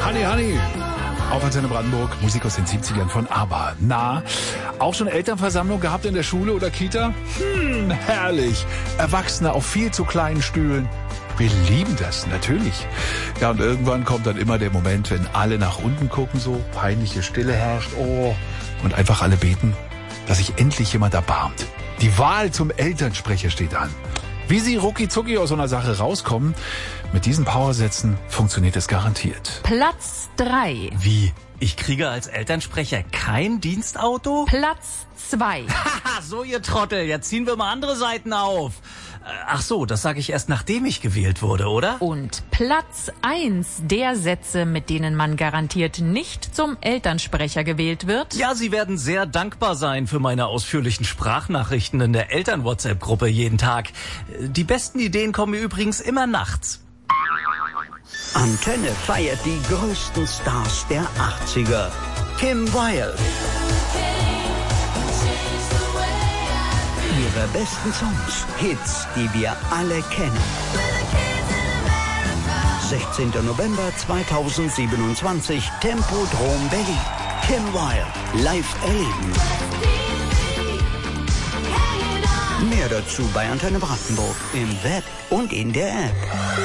Honey, Honey. Auf Antenne Brandenburg, Musik aus den 70ern von ABBA. Na, auch schon Elternversammlung gehabt in der Schule oder Kita? Herrlich. Erwachsene auf viel zu kleinen Stühlen. Wir lieben das, natürlich. Ja, und irgendwann kommt dann immer der Moment, wenn alle nach unten gucken, so peinliche Stille herrscht. Oh, und einfach alle beten, dass sich endlich jemand erbarmt. Die Wahl zum Elternsprecher steht an. Wie sie rucki-zucki aus so einer Sache rauskommen, mit diesen Powersätzen funktioniert es garantiert. Platz 3. Wie? Ich kriege als Elternsprecher kein Dienstauto? Platz 2. Haha, so ihr Trottel, jetzt ziehen wir mal andere Seiten auf. Ach so, das sage ich erst, nachdem ich gewählt wurde, oder? Und Platz 1 der Sätze, mit denen man garantiert nicht zum Elternsprecher gewählt wird. Ja, Sie werden sehr dankbar sein für meine ausführlichen Sprachnachrichten in der Eltern-WhatsApp-Gruppe jeden Tag. Die besten Ideen kommen mir übrigens immer nachts. Antenne feiert die größten Stars der 80er. Kim Wilde. Ihre besten Songs, Hits, die wir alle kennen. 16. November 2027, Tempodrom Berlin. Kim Wilde, live erleben. Mehr dazu bei Antenne Brandenburg im Web und in der App.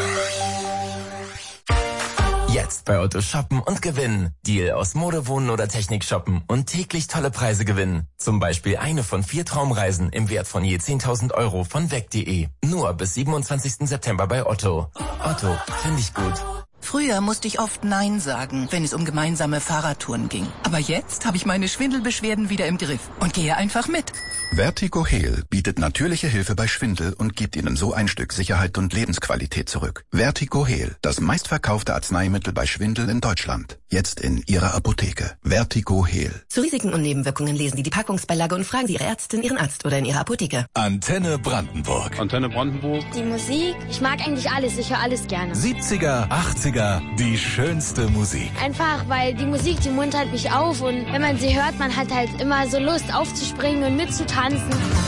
Jetzt bei Otto shoppen und gewinnen. Deal aus Mode, Wohnen oder Technik shoppen und täglich tolle Preise gewinnen. Zum Beispiel eine von 4 Traumreisen im Wert von je 10.000 Euro von weg.de. Nur bis 27. September bei Otto. Otto, finde ich gut. Früher musste ich oft Nein sagen, wenn es um gemeinsame Fahrradtouren ging. Aber jetzt habe ich meine Schwindelbeschwerden wieder im Griff und gehe einfach mit. Vertigo Heal bietet natürliche Hilfe bei Schwindel und gibt Ihnen so ein Stück Sicherheit und Lebensqualität zurück. Vertigo Heal, das meistverkaufte Arzneimittel bei Schwindel in Deutschland. Jetzt in Ihrer Apotheke. Vertigo Heal. Zu Risiken und Nebenwirkungen lesen Sie die Packungsbeilage und fragen Sie Ihre Ärztin, Ihren Arzt oder in Ihrer Apotheke. Antenne Brandenburg. Antenne Brandenburg. Die Musik, ich mag eigentlich alles, ich höre alles gerne. 70er, 80er, die schönste Musik. Einfach, weil die Musik, die muntert mich auf und wenn man sie hört, man hat halt immer so Lust aufzuspringen und mitzutanzen.